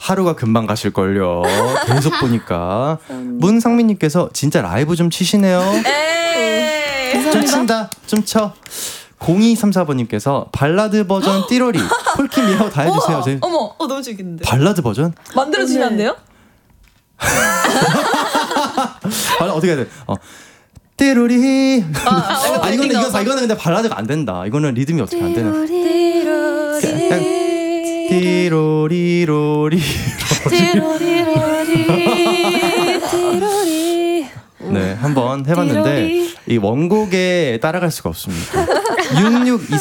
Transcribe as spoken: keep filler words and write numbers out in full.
하루가 금방 가실걸요. 계속 보니까. 문상민님께서 진짜 라이브 좀 치시네요. 좀 친다. 좀 쳐. 공이삼사 번님께서 발라드 버전 띠로리 폴킴 미하고 다 해주세요. 어머, 어머, 어, 너무 재밌는데. 발라드 버전? 만들어주시면 안 돼요? 발라 어떻게 해야 돼? 어. 띠로리. 아, 아, 아 이거는 이거 이거는 근데 발라드가 안 된다. 이거는 리듬이 어떻게 안 되나? 띠로리 띠로리로리 띠로리로리. 네, 한번 해봤는데 이 원곡에 따라갈 수가 없습니다. 육육이사